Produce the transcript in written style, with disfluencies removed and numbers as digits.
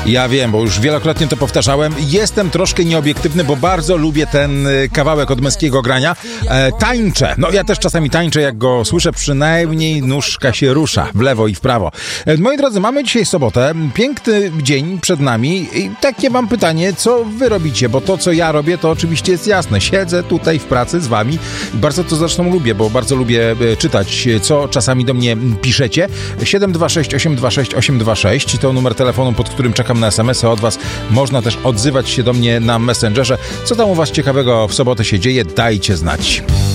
Ja wiem, bo już wielokrotnie to powtarzałem. Jestem troszkę nieobiektywny, bo bardzo lubię ten kawałek od męskiego grania. Tańczę. No ja też czasami tańczę, jak go słyszę, przynajmniej nóżka się rusza w lewo i w prawo. Moi drodzy, mamy dzisiaj sobotę. Piękny dzień przed nami i takie mam pytanie, co wy robicie? Bo to, co ja robię, to oczywiście jest jasne. Siedzę tutaj w pracy z wami. Bardzo to zresztą lubię, bo bardzo lubię czytać, co czasami do mnie piszecie. 726 826 826 to numer telefonu, pod którym czekam na SMS-y od was. Można też odzywać się do mnie na Messengerze. Co tam u was ciekawego w sobotę się dzieje? Dajcie znać.